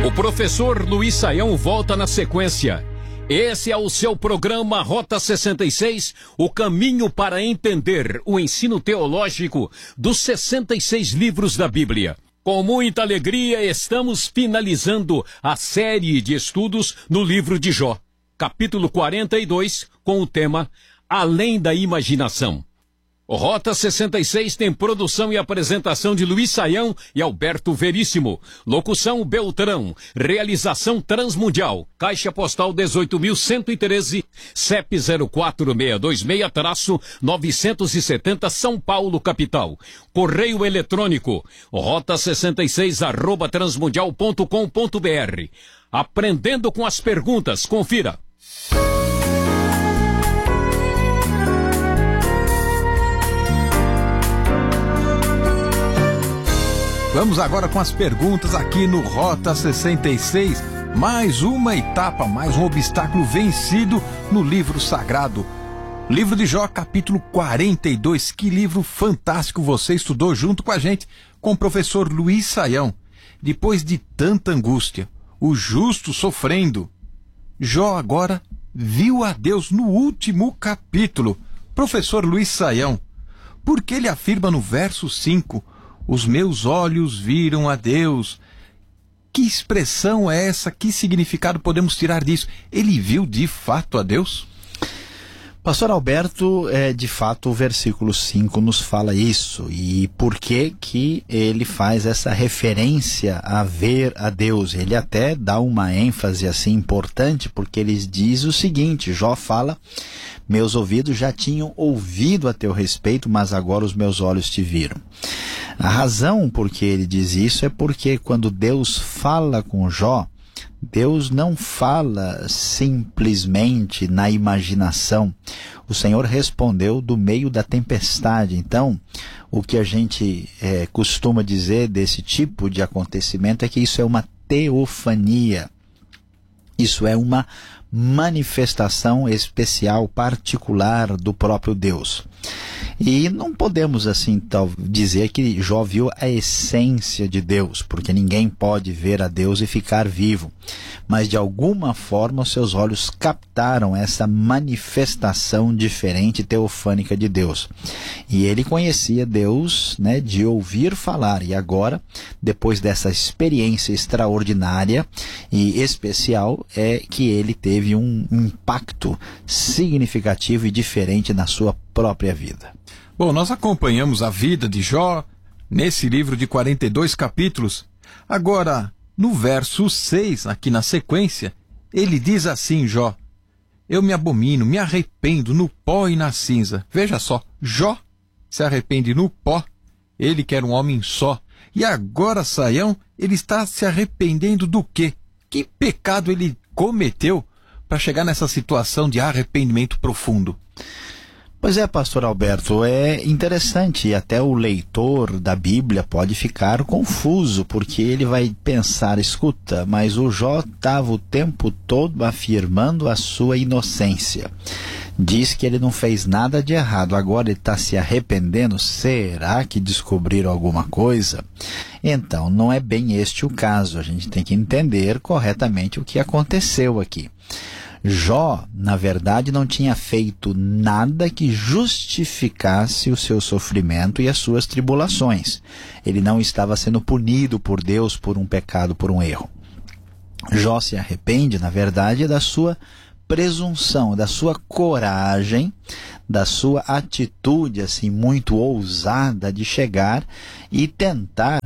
O professor Luiz Saião volta na sequência. Esse é o seu programa Rota 66, o caminho para entender o ensino teológico dos 66 livros da Bíblia. Com muita alegria, estamos finalizando a série de estudos no livro de Jó, capítulo 42, com o tema Além da Imaginação. O Rota 66 tem produção e apresentação de Luiz Saião e Alberto Veríssimo. Locução Beltrão. Realização Transmundial. Caixa Postal 18.113, CEP 04626-970 São Paulo, capital. Correio eletrônico rota66@transmundial.com.br. Aprendendo com as perguntas. Confira. Vamos agora com as perguntas aqui no Rota 66. Mais uma etapa, mais um obstáculo vencido no livro sagrado. Livro de Jó, capítulo 42. Que livro fantástico você estudou junto com a gente, com o professor Luiz Saião. Depois de tanta angústia, o justo sofrendo, Jó agora viu a Deus no último capítulo. Professor Luiz Saião, por que ele afirma no verso 5... os meus olhos viram a Deus? Que expressão é essa? Que significado podemos tirar disso? Ele viu de fato a Deus? Pastor Alberto, de fato o versículo 5 nos fala isso. E por que que ele faz essa referência a ver a Deus? Ele até dá uma ênfase assim importante, porque ele diz o seguinte, Jó fala: meus ouvidos já tinham ouvido a teu respeito, mas agora os meus olhos te viram. A razão por que ele diz isso é porque quando Deus fala com Jó, Deus não fala simplesmente na imaginação. O Senhor respondeu do meio da tempestade. Então, o que a gente costuma dizer desse tipo de acontecimento é que isso é uma teofania. Isso é uma manifestação especial, particular do próprio Deus. E não podemos assim dizer que Jó viu a essência de Deus, porque ninguém pode ver a Deus e ficar vivo. Mas de alguma forma os seus olhos captaram essa manifestação diferente, teofânica de Deus. E ele conhecia Deus, de ouvir falar. E agora, depois dessa experiência extraordinária e especial, é que ele teve um impacto significativo e diferente na sua própria vida. Bom, nós acompanhamos a vida de Jó nesse livro de 42 capítulos. Agora, no verso 6, aqui na sequência, ele diz assim, Jó: eu me abomino, me arrependo no pó e na cinza. Veja só, Jó se arrepende no pó, ele que era um homem só. E agora, Saião, ele está se arrependendo do quê? Que pecado ele cometeu para chegar nessa situação de arrependimento profundo? Pois é, pastor Alberto, é interessante, e até o leitor da Bíblia pode ficar confuso, porque ele vai pensar, escuta, mas o Jó estava o tempo todo afirmando a sua inocência. Diz que ele não fez nada de errado, agora ele está se arrependendo, será que descobriram alguma coisa? Então, não é bem este o caso, a gente tem que entender corretamente o que aconteceu aqui. Jó, na verdade, não tinha feito nada que justificasse o seu sofrimento e as suas tribulações. Ele não estava sendo punido por Deus por um pecado, por um erro. Jó se arrepende, na verdade, da sua presunção, da sua coragem, da sua atitude assim muito ousada de chegar e tentar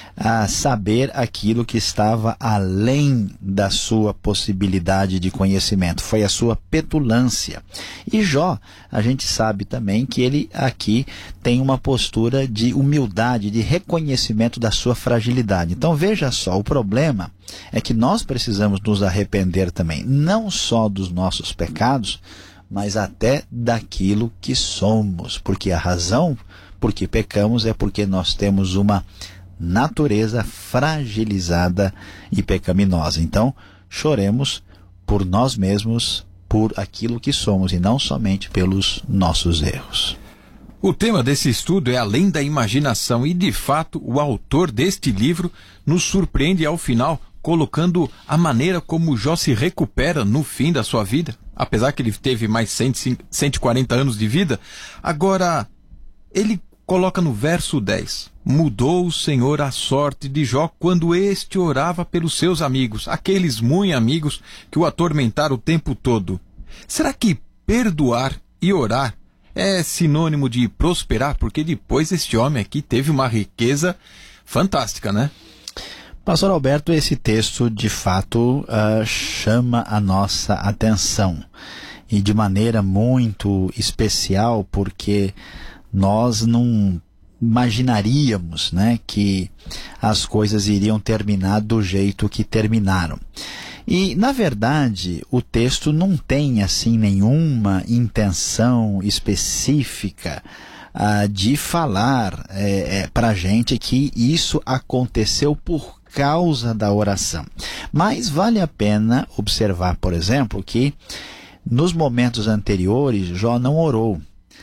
saber aquilo que estava além da sua possibilidade de conhecimento. Foi a sua petulância. E Jó, a gente sabe também que ele aqui tem uma postura de humildade, de reconhecimento da sua fragilidade. Então veja só, o problema é que nós precisamos nos arrepender também, não só dos nossos pecados, mas até daquilo que somos, porque a razão por que pecamos é porque nós temos uma natureza fragilizada e pecaminosa. Então, choremos por nós mesmos, por aquilo que somos e não somente pelos nossos erros. O tema desse estudo é Além da Imaginação e, de fato, o autor deste livro nos surpreende ao final colocando a maneira como Jó se recupera no fim da sua vida, apesar que ele teve mais 140 anos de vida. Agora, ele coloca no verso 10: mudou o Senhor a sorte de Jó quando este orava pelos seus amigos, aqueles muito amigos que o atormentaram o tempo todo. Será que perdoar e orar é sinônimo de prosperar? Porque depois este homem aqui teve uma riqueza fantástica, né? Pastor Alberto, esse texto de fato chama a nossa atenção, e de maneira muito especial, porque nós não imaginaríamos, né, que as coisas iriam terminar do jeito que terminaram. E, na verdade, o texto não tem assim nenhuma intenção específica de falar para a gente que isso aconteceu por causa da oração. Mas vale a pena observar, por exemplo, que nos momentos anteriores Jó não orou.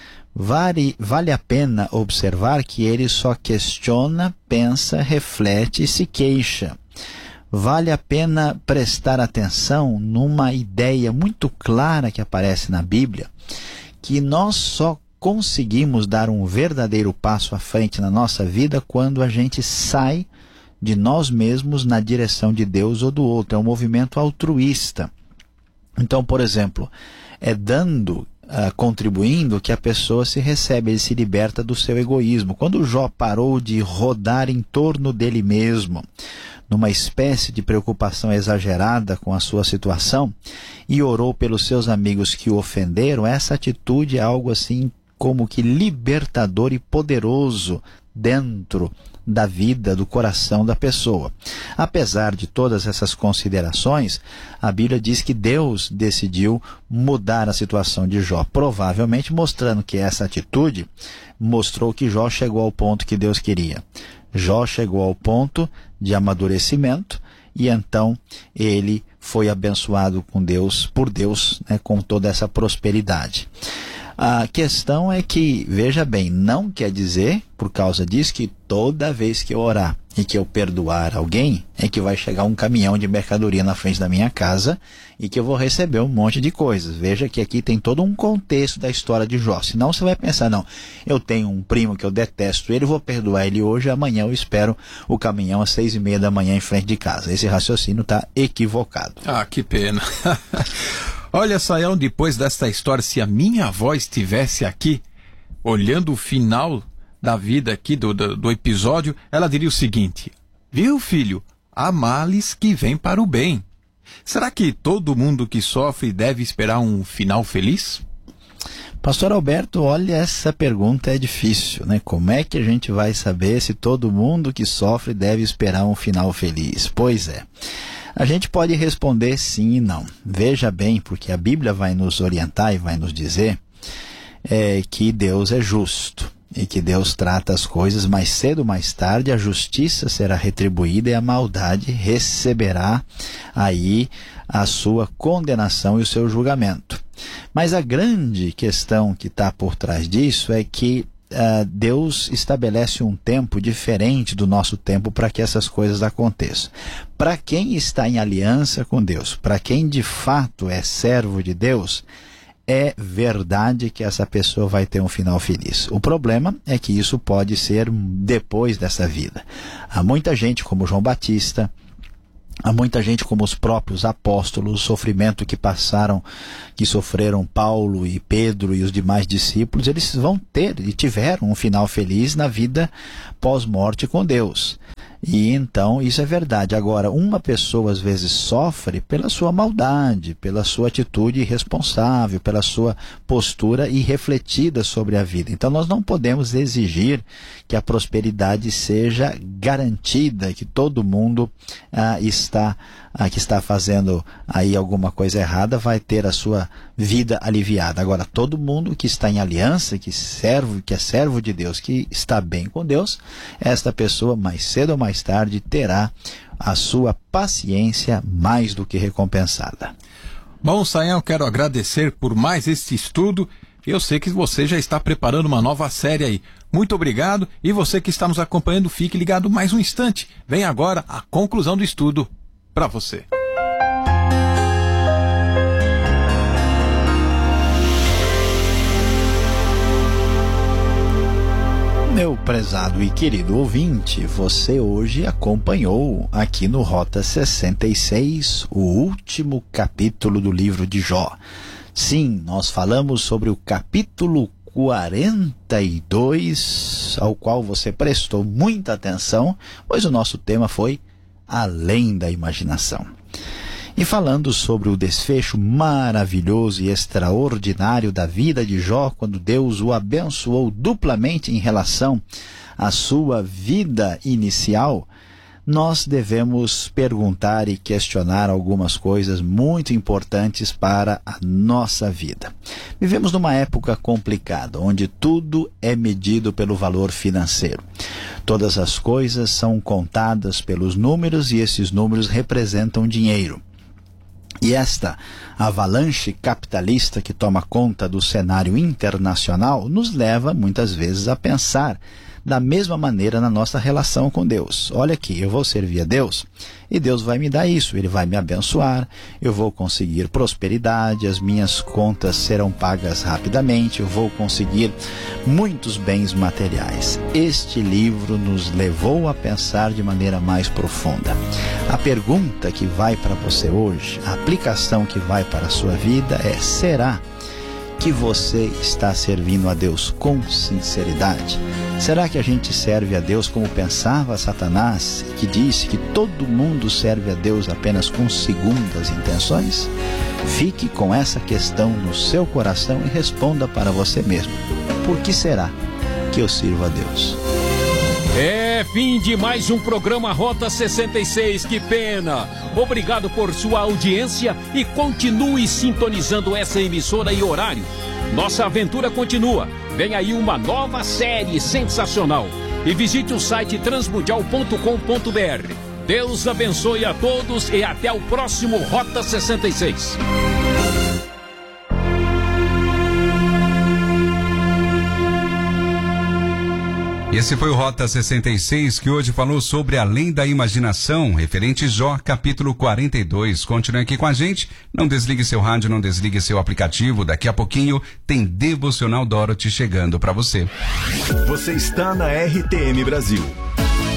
Vale a pena observar que ele só questiona, pensa, reflete e se queixa. Vale a pena prestar atenção numa ideia muito clara que aparece na Bíblia, que nós só conseguimos dar um verdadeiro passo à frente na nossa vida quando a gente sai de nós mesmos na direção de Deus ou do outro. É um movimento altruísta. Então, por exemplo, é dando, contribuindo, que a pessoa se recebe, ele se liberta do seu egoísmo. Quando Jó parou de rodar em torno dele mesmo, numa espécie de preocupação exagerada com a sua situação, e orou pelos seus amigos que o ofenderam, essa atitude é algo assim como que libertador e poderoso dentro da vida, do coração da pessoa. Apesar de todas essas considerações, a Bíblia diz que Deus decidiu mudar a situação de Jó, provavelmente mostrando que essa atitude mostrou que Jó chegou ao ponto que Deus queria. Jó chegou ao ponto de amadurecimento, e então ele foi abençoado por Deus, né, com toda essa prosperidade. A questão é que, veja bem, não quer dizer, por causa disso, que toda vez que eu orar e que eu perdoar alguém, é que vai chegar um caminhão de mercadoria na frente da minha casa e que eu vou receber um monte de coisas. Veja que aqui tem todo um contexto da história de Jó. Senão você vai pensar, não, eu tenho um primo que eu detesto ele, vou perdoar ele hoje, amanhã eu espero o caminhão às 6:30 da manhã em frente de casa. Esse raciocínio está equivocado. Ah, que pena. Olha, Sayão, depois desta história, se a minha avó estivesse aqui, olhando o final da vida aqui do episódio, ela diria o seguinte: viu, filho, há males que vêm para o bem. Será que todo mundo que sofre deve esperar um final feliz? Pastor Alberto, olha, essa pergunta é difícil, né? Como é que a gente vai saber se todo mundo que sofre deve esperar um final feliz? Pois é. A gente pode responder sim e não. Veja bem, porque a Bíblia vai nos orientar e vai nos dizer que Deus é justo e que Deus trata as coisas mais cedo ou mais tarde, a justiça será retribuída e a maldade receberá aí a sua condenação e o seu julgamento. Mas a grande questão que está por trás disso é que Deus estabelece um tempo diferente do nosso tempo para que essas coisas aconteçam. Para quem está em aliança com Deus, para quem de fato é servo de Deus, é verdade que essa pessoa vai ter um final feliz. O problema é que isso pode ser depois dessa vida. Há muita gente como João Batista, há muita gente como os próprios apóstolos, o sofrimento que sofreram Paulo e Pedro e os demais discípulos, eles vão ter e tiveram um final feliz na vida pós-morte com Deus. E então isso é verdade. Agora, uma pessoa às vezes sofre pela sua maldade, pela sua atitude irresponsável, pela sua postura irrefletida sobre a vida. Então nós não podemos exigir que a prosperidade seja garantida, que todo mundo que está fazendo aí alguma coisa errada vai ter a sua vida aliviada. Agora, todo mundo que está em aliança, que é servo de Deus, que está bem com Deus, esta pessoa mais cedo ou mais tarde terá a sua paciência mais do que recompensada. Bom, Sayão, quero agradecer por mais este estudo. Eu sei que você já está preparando uma nova série aí. Muito obrigado, e você que está nos acompanhando, fique ligado mais um instante. Vem agora a conclusão do estudo. para você. Meu prezado e querido ouvinte, você hoje acompanhou aqui no Rota 66 o último capítulo do livro de Jó. Sim, nós falamos sobre o capítulo 42, ao qual você prestou muita atenção, pois o nosso tema foi Além da Imaginação. E falando sobre o desfecho maravilhoso e extraordinário da vida de Jó, quando Deus o abençoou duplamente em relação à sua vida inicial, nós devemos perguntar e questionar algumas coisas muito importantes para a nossa vida. Vivemos numa época complicada, onde tudo é medido pelo valor financeiro. Todas as coisas são contadas pelos números e esses números representam dinheiro. E esta avalanche capitalista que toma conta do cenário internacional nos leva muitas vezes a pensar da mesma maneira na nossa relação com Deus. Olha aqui, eu vou servir a Deus e Deus vai me dar isso, Ele vai me abençoar, eu vou conseguir prosperidade, as minhas contas serão pagas rapidamente, eu vou conseguir muitos bens materiais. Este livro nos levou a pensar de maneira mais profunda. A pergunta que vai para você hoje, a aplicação que vai para a sua vida é: será que você está servindo a Deus com sinceridade? Será que a gente serve a Deus como pensava Satanás, que disse que todo mundo serve a Deus apenas com segundas intenções? Fique com essa questão no seu coração e responda para você mesmo: por que será que eu sirvo a Deus? É fim de mais um programa Rota 66, que pena! Obrigado por sua audiência e continue sintonizando essa emissora e horário. Nossa aventura continua. Vem aí uma nova série sensacional. E visite o site transmundial.com.br. Deus abençoe a todos e até o próximo Rota 66. Esse foi o Rota 66, que hoje falou sobre Além da Imaginação, referente Jó, capítulo 42. Continue aqui com a gente, não desligue seu rádio, não desligue seu aplicativo. Daqui a pouquinho tem Devocional Dorothy chegando para você. Você está na RTM Brasil.